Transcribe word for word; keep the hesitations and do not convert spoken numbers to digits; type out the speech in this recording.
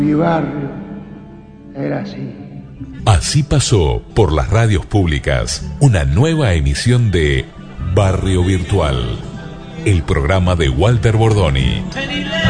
Mi barrio era así. Así pasó por las radios públicas una nueva emisión de Barrio Virtual, el programa de Walter Bordoni.